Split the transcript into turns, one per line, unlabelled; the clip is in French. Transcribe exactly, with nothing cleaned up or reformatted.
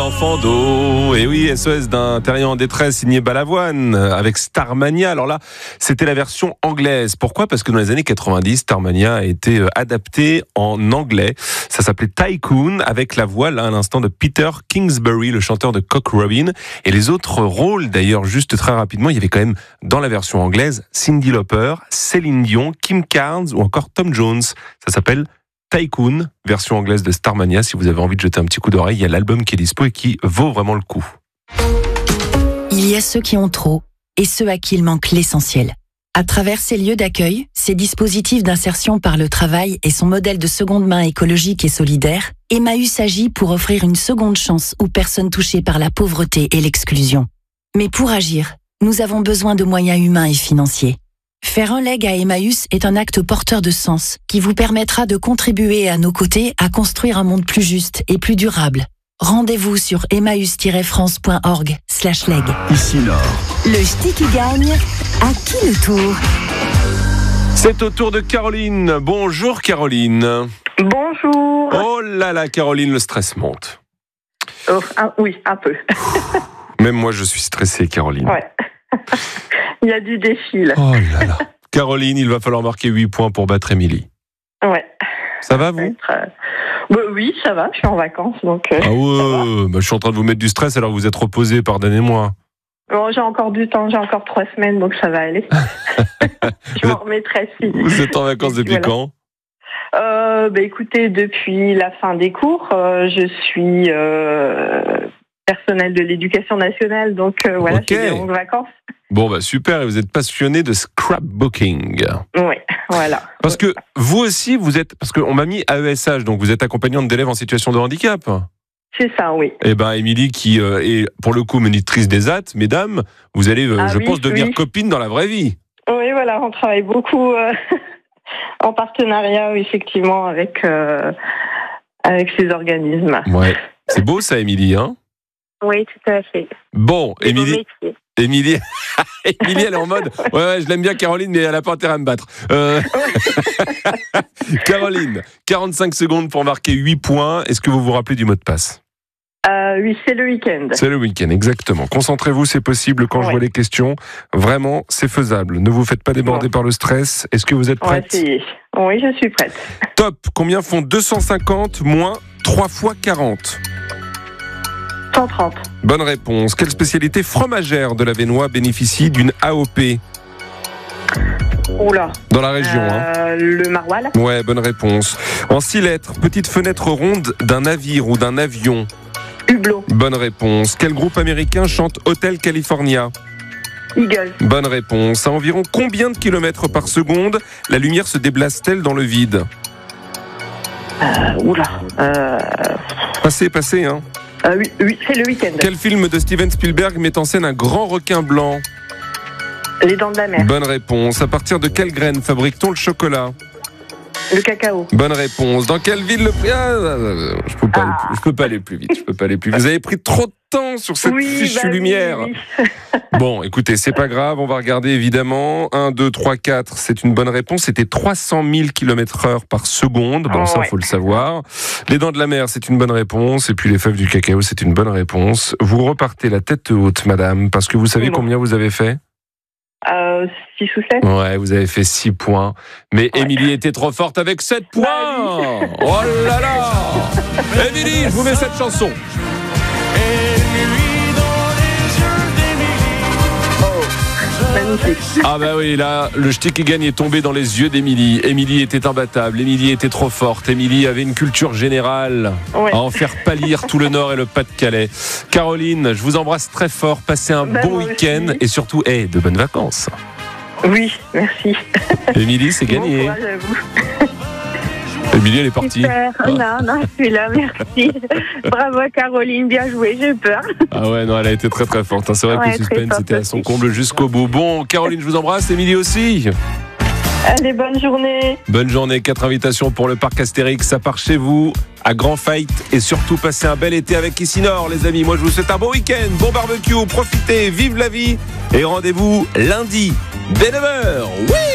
enfants d'eau. Et oui, S O S d'un terrien en détresse signé Balavoine avec Starmania. Alors là, c'était la version anglaise. Pourquoi ? Parce que dans les années quatre-vingt-dix, Starmania a été adapté en anglais. Ça s'appelait Tycoon, avec la voix, là, à l'instant, de Peter Kingsbury, le chanteur de Cock Robin. Et les autres rôles, d'ailleurs, juste très rapidement, il y avait quand même, dans la version anglaise, Cyndi Lauper, Céline Dion, Kim Carnes ou encore Tom Jones. Ça s'appelle Tycoon, version anglaise de Starmania. Si vous avez envie de jeter un petit coup d'oreille, il y a l'album qui est dispo et qui vaut vraiment le coup.
Il y a ceux qui ont trop et ceux à qui il manque l'essentiel. À travers ces lieux d'accueil, ces dispositifs d'insertion par le travail et son modèle de seconde main écologique et solidaire, Emmaüs agit pour offrir une seconde chance aux personnes touchées par la pauvreté et l'exclusion. Mais pour agir, nous avons besoin de moyens humains et financiers. Faire un leg à Emmaüs est un acte porteur de sens qui vous permettra de contribuer à nos côtés à construire un monde plus juste et plus durable. Rendez-vous sur emmaüs-france.org slash leg.
Ici Nord.
Le ch'ti qui gagne, à qui le tour ?
C'est au tour de Caroline. Bonjour Caroline.
Bonjour.
Oh là là, Caroline, le stress monte.
Oh, un, oui, un peu.
Même moi, je suis stressé, Caroline.
Ouais. Il y a du défi, là.
Oh là là. Caroline, il va falloir marquer huit points pour battre Émilie.
Ouais.
Ça va,
Ça
vous
va être, euh... bah, oui, ça va, je suis en vacances, donc... Euh,
Ah ouais, bah, je suis en train de vous mettre du stress, alors vous êtes reposé, pardonnez-moi.
bon, j'ai encore du temps, j'ai encore trois semaines, donc ça va aller. Je m'en remettrai si.
Vous êtes en vacances depuis
voilà.
quand ?
euh, bah, Écoutez, depuis la fin des cours, euh, je suis euh, personnel de l'éducation nationale, donc euh, voilà,
Ok.
j'ai des longues vacances.
Bon, bah super, et vous êtes passionné de scrapbooking.
Oui, voilà.
Parce que vous aussi, vous êtes... Parce qu'on m'a mis A E S H, donc vous êtes accompagnante d'élèves en situation de handicap.
C'est ça, oui.
Eh ben, Émilie, qui euh, est pour le coup monitrice des A T, mesdames, vous allez, euh,
Ah
je
oui,
pense, devenir
oui.
copine dans la vraie vie.
Oui, voilà, on travaille beaucoup euh, en partenariat, effectivement, avec, euh, avec ces organismes.
Ouais. C'est beau ça, Émilie, hein ?
Oui, tout à fait.
Bon,
Des beaux
Émilie...
métiers.
Émilie, Émilie, elle est en mode. Ouais, ouais, je l'aime bien, Caroline, mais elle n'a pas intérêt à me battre. Euh... Caroline, quarante-cinq secondes pour marquer huit points. Est-ce que vous vous rappelez du mot de passe ?
Euh, oui, c'est le week-end.
C'est le week-end, exactement. Concentrez-vous, c'est possible quand
Ouais.
je vois les questions. Vraiment, c'est faisable. Ne vous faites pas déborder
Ouais.
par le stress. Est-ce que vous êtes
On va
prête ?
essayer. Oui, je suis prête.
Top. Combien font deux cent cinquante moins trois fois quarante ?
cent trente.
Bonne réponse. Quelle spécialité fromagère de la Vénois bénéficie d'une A O P ?
Oula.
Dans la région, hein.
Euh, le maroilles.
Ouais, bonne réponse. En six lettres, petite fenêtre ronde d'un navire ou d'un avion.
Hublot.
Bonne réponse. Quel groupe américain chante Hotel California ?
Eagle.
Bonne réponse. À environ combien de kilomètres par seconde la lumière se déplace-t-elle dans le vide ?
Euh, oula. Euh,
Passez, passez, hein.
euh, oui, oui, c'est le week-end.
Quel film de Steven Spielberg met en scène un grand requin blanc ?
Les dents de la mer.
Bonne réponse. À partir de quelle graine fabrique-t-on le chocolat ?
Le cacao.
Bonne réponse. Dans quelle ville le prix ah, je peux pas,
Ah.
aller plus, je peux pas aller plus vite. Je peux pas aller plus vite. Vous avez pris trop de temps sur cette
Oui,
fichue
bah oui,
lumière.
oui.
Bon, écoutez, c'est pas grave. On va regarder évidemment. un, deux, trois, quatre. C'est une bonne réponse. C'était trois cent mille kilomètres heure par seconde. Bon,
Oh,
ça,
ouais.
faut le savoir. Les dents de la mer, c'est une bonne réponse. Et puis les fèves du cacao, c'est une bonne réponse. Vous repartez la tête haute, madame, parce que vous savez
Bon.
combien vous avez fait ?
Euh, six ou sept.
Ouais, vous avez fait six points. Mais
Ouais.
Émilie était trop forte avec sept points.
Bah
Oh là là. Émilie, je vous mets cette chanson.
Magnifique.
Ah bah oui, là, le ch'ti qui gagne est tombé dans les yeux d'Émilie. Émilie était imbattable, Émilie était trop forte. Émilie avait une culture générale
Ouais.
à en faire pâlir tout le Nord et le Pas-de-Calais. Caroline, je vous embrasse très fort. Passez un
Bah,
bon
moi
week-end
aussi.
et surtout, hey, de bonnes vacances.
Oui, merci.
Émilie, c'est
Bon
gagné.
courage à vous.
Émilie, elle est partie.
Super. Non, non, je suis là, merci. Bravo Caroline, bien joué, j'ai peur.
Ah ouais, non, elle a été très très forte. C'est vrai
Ouais,
que le
très
suspense
forte
était à son
aussi.
comble jusqu'au bout. Bon, Caroline, je vous embrasse. Émilie aussi.
Allez, bonne journée.
Bonne journée. Quatre invitations pour le parc Astérix. Ça part chez vous à Grand Fight. Et surtout, passez un bel été avec Ici Nord, les amis. Moi, je vous souhaite un bon week-end. Bon barbecue. Profitez. Vive la vie. Et rendez-vous lundi dès neuf heures. Oui!